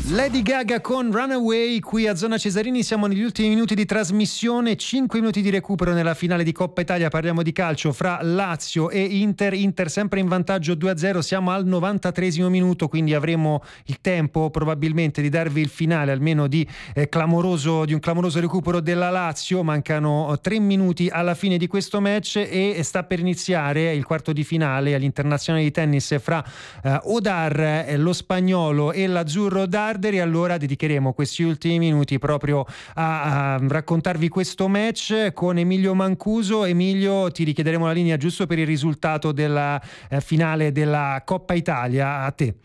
Lady Gaga con Runaway qui a Zona Cesarini. Siamo negli ultimi minuti di trasmissione, 5 minuti di recupero nella finale di Coppa Italia. Parliamo di calcio fra Lazio e Inter sempre in vantaggio 2-0. Siamo al 93esimo minuto, quindi avremo il tempo probabilmente di darvi il finale almeno di un clamoroso recupero della Lazio. Mancano 3 minuti alla fine di questo match e sta per iniziare il quarto di finale all'Internazionale di tennis fra Odar, lo spagnolo, e l'azzurro Darderi. Allora dedicheremo questi ultimi minuti proprio a raccontarvi questo match con Emilio Mancuso. Emilio, ti richiederemo la linea giusto per il risultato della finale della Coppa Italia. A te.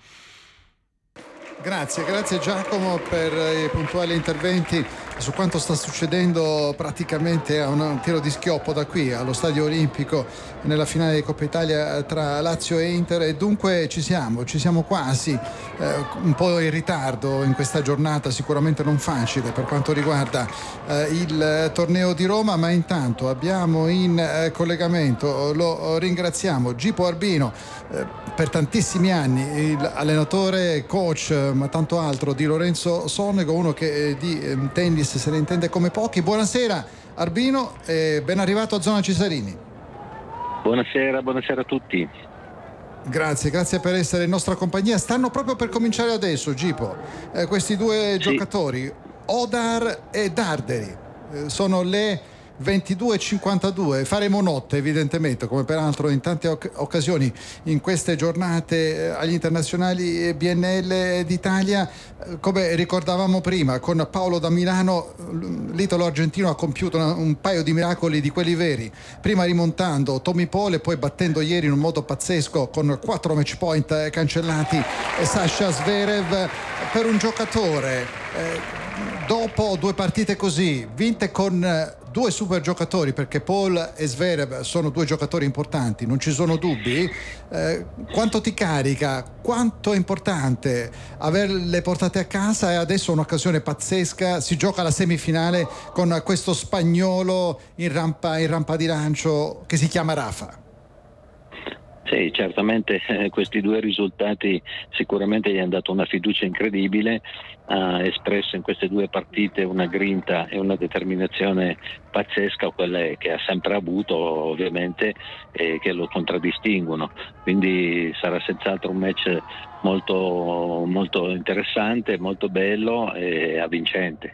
Grazie Giacomo per i puntuali interventi su quanto sta succedendo praticamente a un tiro di schioppo da qui allo Stadio Olimpico nella finale di Coppa Italia tra Lazio e Inter, e dunque ci siamo quasi, un po' in ritardo in questa giornata sicuramente non facile per quanto riguarda il torneo di Roma, ma intanto abbiamo in collegamento, lo ringraziamo, Gipo Arbino, per tantissimi anni il allenatore, coach, ma tanto altro di Lorenzo Sonego, uno che di tennis se ne intende come pochi. Buonasera Arbino e ben arrivato a Zona Cesarini. Buonasera a tutti. Grazie per essere in nostra compagnia. Stanno proprio per cominciare adesso, Gipo, questi due giocatori, Odar e Darderi, sono le 22:52. Faremo notte evidentemente, come peraltro in tante occasioni in queste giornate agli internazionali BNL d'Italia. Come ricordavamo prima, con Paolo da Milano l'italo argentino ha compiuto un paio di miracoli di quelli veri, prima rimontando Tommy Paul e poi battendo ieri in un modo pazzesco con 4 match point cancellati Sasha Zverev. Per un giocatore dopo 2 partite così vinte con 2 super giocatori, perché Paul e Zverev sono 2 giocatori importanti, non ci sono dubbi, quanto ti carica, quanto è importante averle portate a casa, e adesso un'occasione pazzesca, si gioca la semifinale con questo spagnolo in rampa di lancio che si chiama Rafa. Sì, certamente questi 2 risultati sicuramente gli hanno dato una fiducia incredibile, ha espresso in queste 2 partite una grinta e una determinazione pazzesca, quelle che ha sempre avuto ovviamente e che lo contraddistinguono, quindi sarà senz'altro un match molto, molto interessante, molto bello e avvincente.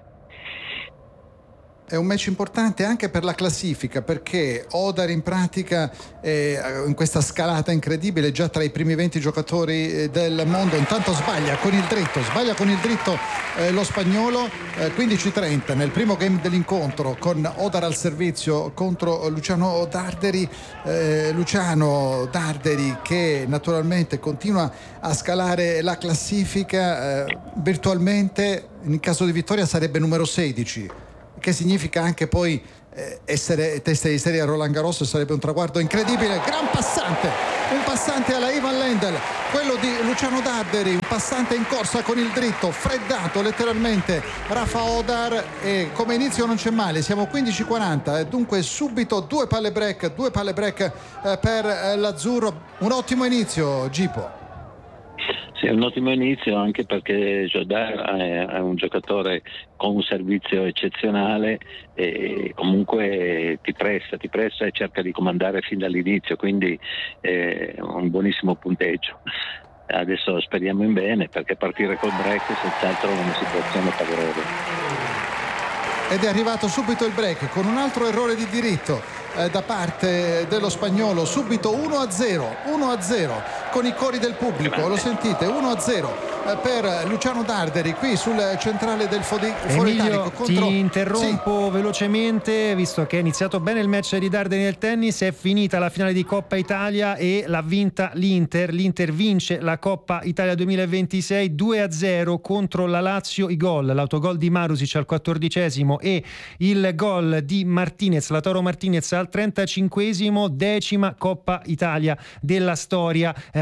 È un match importante anche per la classifica, perché Odar in pratica in questa scalata incredibile già tra i primi 20 giocatori del mondo. Intanto sbaglia con il dritto lo spagnolo, 15-30 nel primo game dell'incontro, con Odar al servizio contro Luciano Darderi. Luciano Darderi che naturalmente continua a scalare la classifica, virtualmente in caso di vittoria sarebbe numero 16, che significa anche poi essere testa di serie a Roland Garros. Sarebbe un traguardo incredibile. Gran passante, un passante alla Ivan Lendl, quello di Luciano Darderi, un passante in corsa con il dritto, freddato letteralmente Rafa Odar, e come inizio non c'è male, siamo 15:40 e dunque subito 2 palle break per l'azzurro. Un ottimo inizio, Gipo. Sì, è un ottimo inizio, anche perché Jodar è un giocatore con un servizio eccezionale e comunque ti pressa e cerca di comandare fin dall'inizio, quindi è un buonissimo punteggio. Adesso speriamo in bene, perché partire col break è senz'altro una situazione favorevole. Ed è arrivato subito il break con un altro errore di diritto da parte dello spagnolo, subito 1-0 con i cori del pubblico, lo sentite, 1-0 per Luciano Darderi qui sul centrale del Foro Italico. Ti interrompo velocemente, visto che è iniziato bene il match di Darderi nel tennis. È finita la finale di Coppa Italia e l'ha vinta l'Inter vince la Coppa Italia 2026 2-0 contro la Lazio. I gol, l'autogol di Marusic al 14esimo e il gol di Martinez, Lautaro Martinez al 35esimo. 10ª Coppa Italia della storia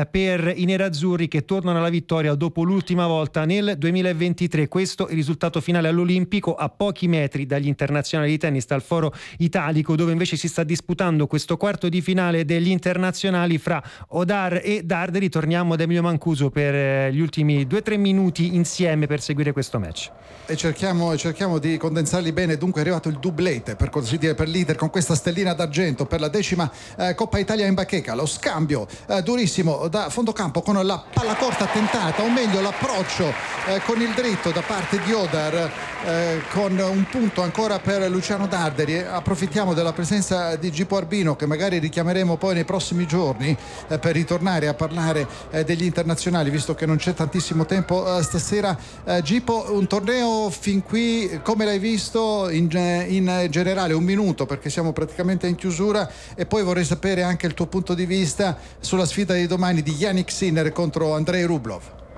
per i nerazzurri che tornano alla vittoria dopo l'ultima volta nel 2023. Questo è il risultato finale all'Olimpico, a pochi metri dagli internazionali di tennis dal Foro Italico, dove invece si sta disputando questo quarto di finale degli internazionali fra Odar e Darderi. Torniamo da Emilio Mancuso per gli ultimi 2-3 minuti insieme per seguire questo match. E cerchiamo di condensarli bene. Dunque è arrivato il doublete, per così dire, per l'Inter, con questa stellina d'argento per la 10ª Coppa Italia in bacheca. Lo scambio durissimo da fondo campo con la palla corta tentata, o meglio l'approccio con il dritto da parte di Odar, con un punto ancora per Luciano Darderi. Approfittiamo della presenza di Gipo Arbino, che magari richiameremo poi nei prossimi giorni per ritornare a parlare degli internazionali, visto che non c'è tantissimo tempo stasera. Gipo, un torneo fin qui come l'hai visto in generale? Un minuto, perché siamo praticamente in chiusura, e poi vorrei sapere anche il tuo punto di vista sulla sfida di domani di Jannik Sinner contro Andrei Rublev.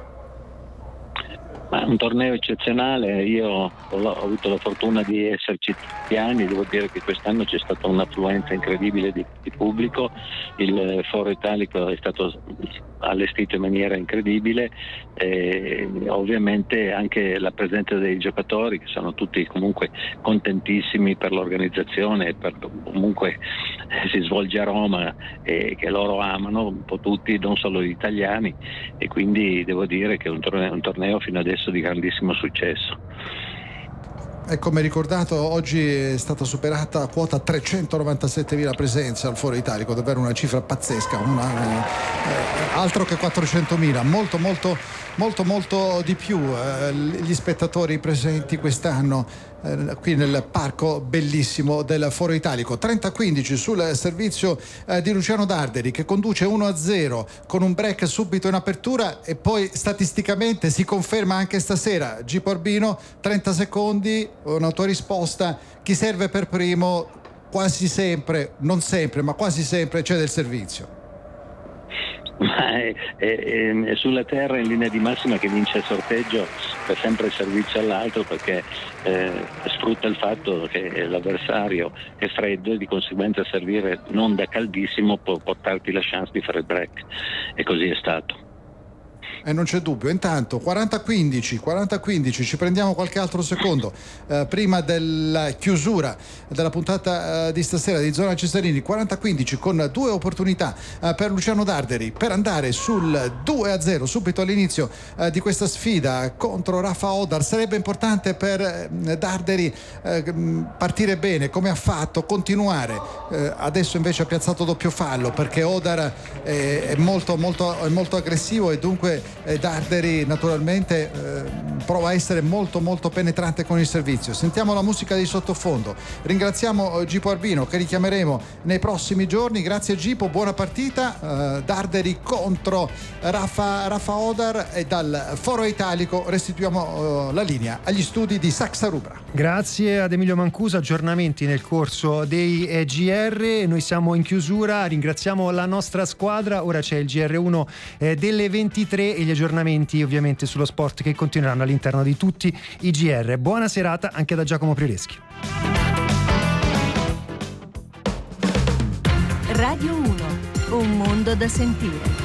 Ma un torneo eccezionale. Io ho avuto la fortuna di esserci tutti gli anni. Devo dire che quest'anno c'è stata un'affluenza incredibile di pubblico. Il Foro Italico è stato allestito in maniera incredibile, e ovviamente anche la presenza dei giocatori, che sono tutti comunque contentissimi per l'organizzazione, per comunque si svolge a Roma e che loro amano un po' tutti, non solo gli italiani, e quindi devo dire che è un torneo fino adesso di grandissimo successo. E come ricordato, oggi è stata superata a quota 397.000 presenze al Foro Italico, davvero una cifra pazzesca, altro che 400.000, molto di più gli spettatori presenti quest'anno qui nel parco bellissimo del Foro Italico. 30-15 sul servizio di Luciano Darderi, che conduce 1-0 con un break subito in apertura, e poi statisticamente si conferma anche stasera. Gipo Arbino, 30 secondi, una tua risposta: chi serve per primo quasi sempre, non sempre, ma quasi sempre c'è del servizio. Ma è sulla terra in linea di massima che vince il sorteggio per sempre il servizio all'altro, perché sfrutta il fatto che l'avversario è freddo e di conseguenza servire non da caldissimo può portarti la chance di fare il break, e così è stato. E non c'è dubbio. Intanto 40-15, ci prendiamo qualche altro secondo prima della chiusura della puntata di stasera di Zona Cesarini. 40-15 con due opportunità per Luciano Darderi per andare sul 2-0 subito all'inizio di questa sfida contro Rafa Odar. Sarebbe importante per Darderi partire bene, come ha fatto, continuare. Adesso invece ha piazzato doppio fallo, perché Odar è molto aggressivo, e dunque Darderi naturalmente prova a essere molto penetrante con il servizio. Sentiamo la musica di sottofondo. Ringraziamo Gipo Arbino, che richiameremo nei prossimi giorni. Grazie Gipo, buona partita. Darderi contro Rafa Odar, e dal Foro Italico restituiamo la linea agli studi di Saxa Rubra. Grazie ad Emilio Mancuso, aggiornamenti nel corso dei GR. Noi siamo in chiusura, ringraziamo la nostra squadra. Ora c'è il GR1 delle 23 e gli aggiornamenti ovviamente sullo sport che continueranno all'interno di tutti i GR. Buona serata anche da Giacomo Prioleschi. Radio 1, un mondo da sentire.